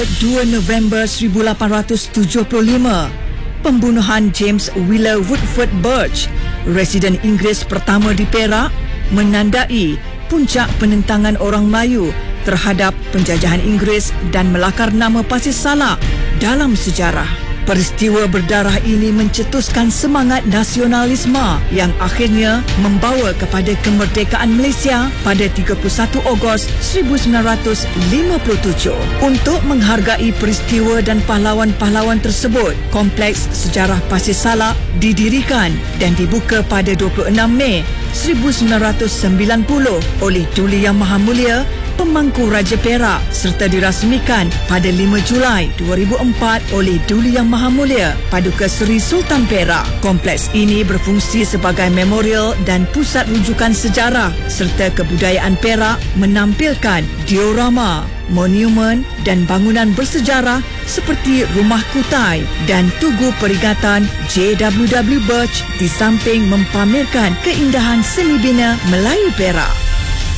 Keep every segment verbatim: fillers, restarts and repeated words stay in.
dua November seribu lapan ratus tujuh puluh lima, pembunuhan James Wheeler Woodford Burge, residen Inggeris pertama di Perak, menandai puncak penentangan orang Melayu terhadap penjajahan Inggeris dan melakar nama Pasir Salak dalam sejarah. Peristiwa berdarah ini mencetuskan semangat nasionalisme yang akhirnya membawa kepada kemerdekaan Malaysia pada tiga puluh satu Ogos seribu sembilan ratus lima puluh tujuh. Untuk menghargai peristiwa dan pahlawan-pahlawan tersebut, Kompleks Sejarah Pasir Salak didirikan dan dibuka pada dua puluh enam Mei seribu sembilan ratus sembilan puluh oleh Duli Yang Maha Mulia Pemangku Raja Perak serta dirasmikan pada lima Julai dua ribu empat oleh Duli Yang Maha Mulia Paduka Seri Sultan Perak. Kompleks ini berfungsi sebagai memorial dan pusat rujukan sejarah serta kebudayaan Perak, menampilkan diorama, monumen dan bangunan bersejarah seperti Rumah Kutai dan Tugu Peringatan J W W Burge, di samping mempamerkan keindahan seni bina Melayu Perak.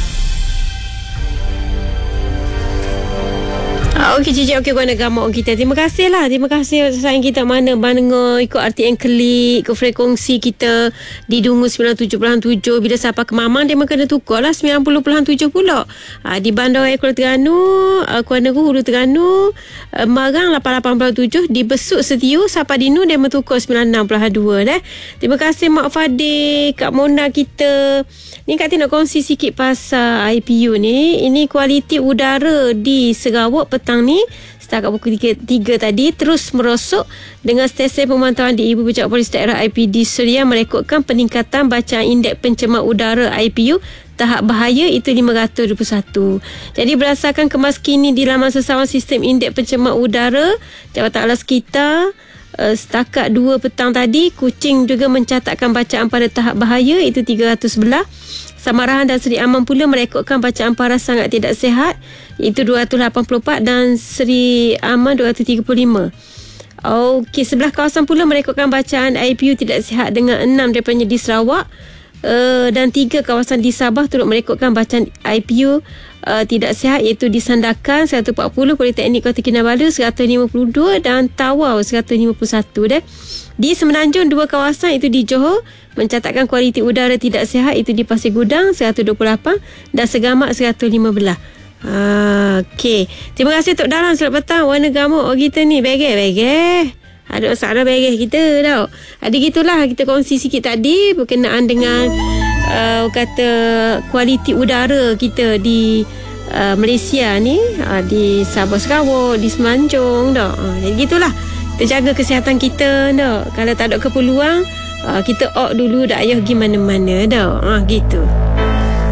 Ah, okey Cici, okey guna gambar kita. Terima kasih lah. Terima kasih sayang kita mana mana ikut R T N Klik ke frekuensi kita di Dungu sembilan puluh tujuh perpuluhan tujuh. Bila siapa ke Mamang dia kena tukar lah sembilan puluh perpuluhan tujuh pula. Ah, di Bandar Raya Kuala Terengganu, ah, Kuala Negeri Hulu Terengganu, ah, Marang lapan puluh lapan perpuluhan tujuh, di Besut Setiu Sapadinu dia mentukar sembilan puluh enam perpuluhan dua dah. Terima kasih Mak Fadil, Kak Mona kita. Ni Kak Tina nak kongsi sikit pasal I P U ni. Ini kualiti udara di Sarawak petang ni setakat pukul tiga tadi terus merosot dengan stesen pemantauan di Ibu Pejabat Polis Daerah I P D Suria merekodkan peningkatan bacaan indeks pencemar udara I P U tahap bahaya itu lima ratus dua puluh satu. Jadi berdasarkan kemas kini di laman sesawan sistem indeks pencemar udara Jabatan Alam Sekitar, Uh, setakat dua petang tadi, Kuching juga mencatatkan bacaan pada tahap bahaya itu tiga ratus sebelas. Samarahan dan Seri Aman pula merekodkan bacaan paras sangat tidak sihat iaitu dua ratus lapan puluh empat dan Seri Aman dua ratus tiga puluh lima. Okey, sebelah kawasan pula merekodkan bacaan I P U tidak sihat dengan enam daripadanya di Sarawak. Uh, dan tiga kawasan di Sabah turut merekodkan bacaan I P U uh, tidak sihat iaitu di Sandakan seratus empat puluh, Politeknik Kota Kinabalu seratus lima puluh dua dan Tawau seratus lima puluh satu dah. Di Semenanjung dua kawasan itu di Johor mencatatkan kualiti udara tidak sihat itu di Pasir Gudang seratus dua puluh lapan dan Segamat seratus lima belas. Ah, okey. Terima kasih Tok Dalam, selamat petang. Warna gamuk oh, kita ni begeh-begeh. Ada masalah bagaj kita tau. Ada gitulah kita kongsi sikit tadi berkenaan dengan uh, kata kualiti udara kita di uh, Malaysia ni, uh, di Sabah Sarawak, di Semenanjung tau. Uh, jadi gitulah. Kita jaga kesihatan kita tau. Kalau tak ada keperluan, uh, kita out dulu, dah ayah pergi mana-mana tau. Uh, gitu.